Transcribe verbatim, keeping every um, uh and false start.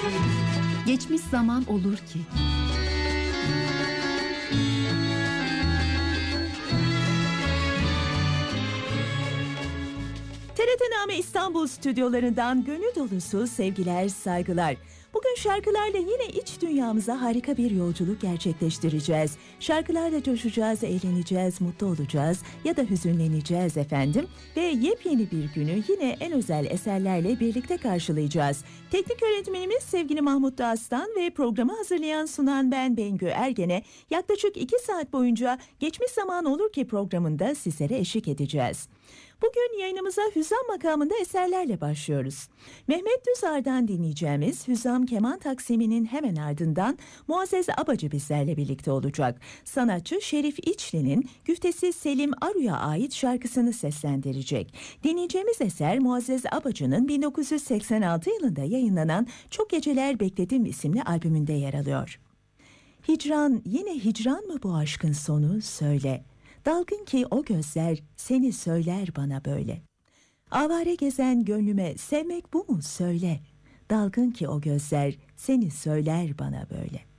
Geçmiş zaman olur ki. T R T Name İstanbul stüdyolarından gönül dolusu sevgiler, saygılar. Bugün şarkılarla yine iç dünyamıza harika bir yolculuk gerçekleştireceğiz. Şarkılarla coşacağız, eğleneceğiz, mutlu olacağız ya da hüzünleneceğiz efendim. Ve yepyeni bir günü yine en özel eserlerle birlikte karşılayacağız. Teknik yönetmenimiz sevgili Mahmut Dağıstan ve programı hazırlayan sunan ben Bengü Ergen'e yaklaşık iki saat boyunca Geçmiş Zaman Olur Ki programında sizlere eşlik edeceğiz. Bugün yayınımıza Hüzzam makamında eserlerle başlıyoruz. Mehmet Düzar'dan dinleyeceğimiz Hüzzam keman taksiminin hemen ardından Muazzez Abacı bizlerle birlikte olacak. Sanatçı Şerif İçli'nin güftesi Selim Aru'ya ait şarkısını seslendirecek. Dinleyeceğimiz eser Muazzez Abacı'nın bin dokuz yüz seksen altı yılında yayınlanan Çok Geceler Bekledim isimli albümünde yer alıyor. Hicran, yine hicran mı bu aşkın sonu, söyle. Dalgın ki o gözler seni söyler bana böyle. Avare gezen gönlüme sevmek bu mu, söyle. Dalgın ki o gözler seni söyler bana böyle.